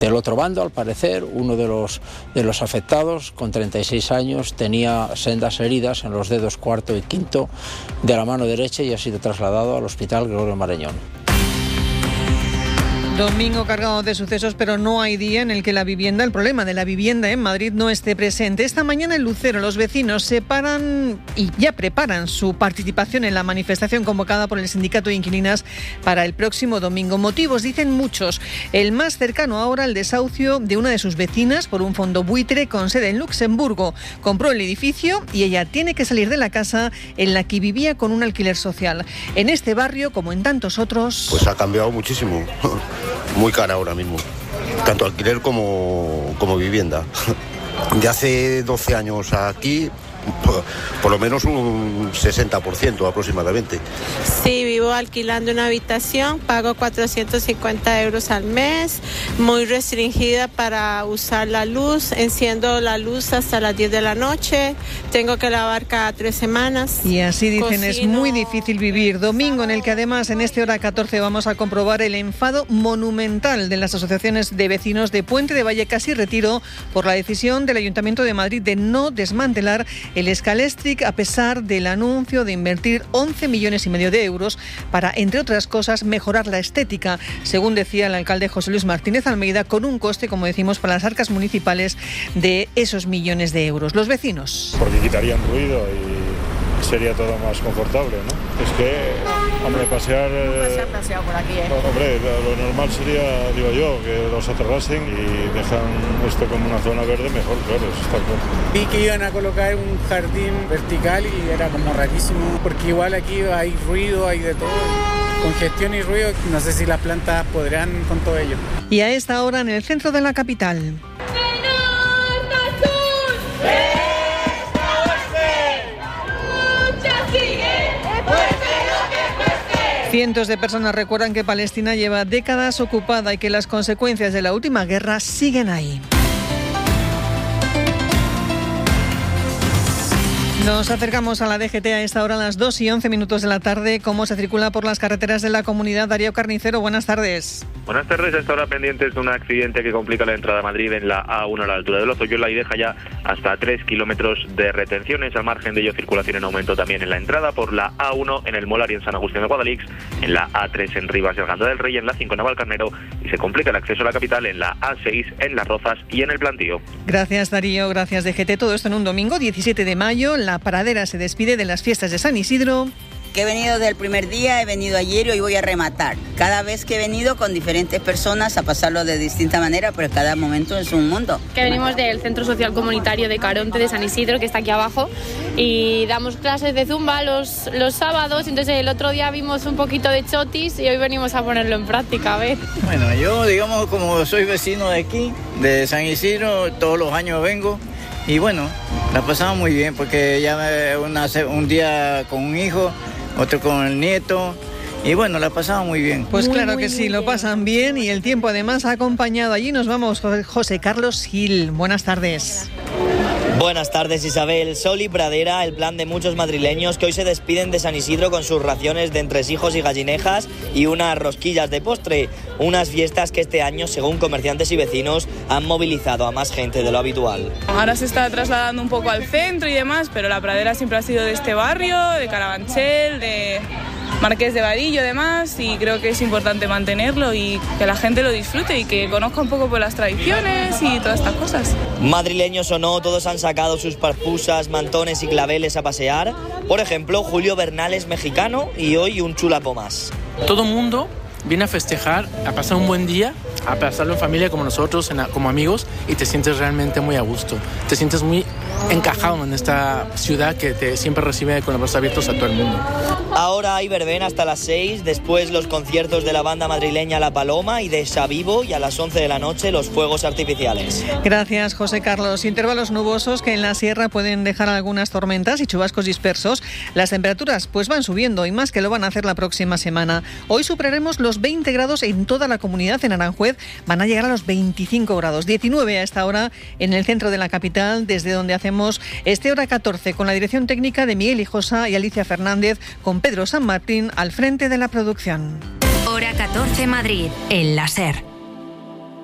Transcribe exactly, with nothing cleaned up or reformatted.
Del otro bando, al parecer, uno de los, de los afectados, con treinta y seis años, tenía sendas heridas en los dedos cuarto y quinto de la mano derecha y ha sido trasladado al Hospital Gregorio Marañón. Domingo cargado de sucesos, pero no hay día en el que la vivienda, el problema de la vivienda en Madrid no esté presente. Esta mañana en Lucero los vecinos se paran y ya preparan su participación en la manifestación convocada por el Sindicato de Inquilinas para el próximo domingo. Motivos, dicen muchos. El más cercano ahora, el desahucio de una de sus vecinas por un fondo buitre con sede en Luxemburgo. Compró el edificio y ella tiene que salir de la casa en la que vivía con un alquiler social. En este barrio, como en tantos otros... Pues ha cambiado muchísimo. Muy cara ahora mismo, tanto alquiler como, como vivienda. De hace doce años aquí, por, por lo menos un sesenta por ciento aproximadamente. Sí, vivo alquilando una habitación, pago cuatrocientos cincuenta euros al mes, muy restringida para usar la luz, enciendo la luz hasta las diez de la noche, tengo que lavar cada tres semanas. Y así dicen, Cocino... es muy difícil vivir. Domingo en el que además en este hora catorce vamos a comprobar el enfado monumental de las asociaciones de vecinos de Puente de Vallecas y Retiro por la decisión del Ayuntamiento de Madrid de no desmantelar el Scalextric a pesar del anuncio de invertir once millones y medio de euros para, entre otras cosas, mejorar la estética, según decía el alcalde José Luis Martínez Almeida, con un coste, como decimos, para las arcas municipales de esos millones de euros. Los vecinos. Porque quitarían ruido y sería todo más confortable, ¿no? Es que, hombre, pasear... Nunca se ha paseado por aquí, ¿eh? Hombre, lo, lo normal sería, digo yo, que los aterrasen y dejan esto como una zona verde mejor, claro, eso está claro. Vi que iban a colocar un jardín vertical y era como rarísimo, porque igual aquí hay ruido, hay de todo. Congestión y ruido, no sé si las plantas podrán con todo ello. Y a esta hora en el centro de la capital. Cientos de personas recuerdan que Palestina lleva décadas ocupada y que las consecuencias de la última guerra siguen ahí. Nos acercamos a la D G T a esta hora, a las dos y once minutos de la tarde. ¿Cómo se circula por las carreteras de la comunidad? Darío Carnicero, buenas tardes. Buenas tardes. A esta hora pendientes de un accidente que complica la entrada a Madrid en la A uno a la altura de Lozoyola y deja ya hasta tres kilómetros de retenciones. Al margen de ello, circulación en aumento también en la entrada por la A uno en el Molar y en San Agustín de Guadalix, en la A tres en Rivas y Arganda del Rey, en la cinco en Navalcarnero, y se complica el acceso a la capital en la A seis en Las Rozas y en el Plantío. Gracias, Darío. Gracias, D G T. Todo esto en un domingo, diecisiete de mayo. La Pradera se despide de las fiestas de San Isidro. Que he venido del primer día, he venido ayer y hoy voy a rematar. Cada vez que he venido con diferentes personas a pasarlo de distinta manera, pero cada momento es un mundo. Que venimos del Centro Social Comunitario de Caronte de San Isidro, que está aquí abajo, y damos clases de zumba los, los sábados. Entonces el otro día vimos un poquito de chotis y hoy venimos a ponerlo en práctica, a ver. Bueno, yo digamos como soy vecino de aquí, de San Isidro, todos los años vengo. Y bueno, la pasamos muy bien porque ya una, un día con un hijo, otro con el nieto, y bueno, la pasamos muy bien. Pues muy, claro muy, que sí, lo bien. Pasan bien y el tiempo además ha acompañado. Allí nos vamos, José Carlos Gil. Buenas tardes. Buenas tardes, Isabel. Sol y pradera, el plan de muchos madrileños que hoy se despiden de San Isidro con sus raciones de entresijos y gallinejas y unas rosquillas de postre. Unas fiestas que este año, según comerciantes y vecinos, han movilizado a más gente de lo habitual. Ahora se está trasladando un poco al centro y demás, pero la pradera siempre ha sido de este barrio, de Carabanchel, de Marqués de Vadillo, demás, y creo que es importante mantenerlo y que la gente lo disfrute y que conozca un poco por las tradiciones y todas estas cosas. Madrileños o no, todos han sacado sus parpusas, mantones y claveles a pasear. Por ejemplo, Julio Bernal es mexicano y hoy un chulapo más. Todo el mundo viene a festejar, a pasar un buen día, a pasarlo en familia como nosotros, en, como amigos, y te sientes realmente muy a gusto. Te sientes muy encajado en esta ciudad que te siempre recibe con los brazos abiertos a todo el mundo. Ahora hay verbena hasta las seis, después los conciertos de la banda madrileña La Paloma y de Xavivo, y a las once de la noche los fuegos artificiales. Gracias, José Carlos. Intervalos nubosos que en la sierra pueden dejar algunas tormentas y chubascos dispersos. Las temperaturas pues van subiendo y más que lo van a hacer la próxima semana. Hoy superaremos los veinte grados en toda la comunidad. En Aranjuez van a llegar a los veinticinco grados, diecinueve a esta hora en el centro de la capital, desde donde hacemos este Hora catorce con la dirección técnica de Miguel Hijosa y Alicia Fernández, con Pedro San Martín al frente de la producción. Hora catorce Madrid, en la SER.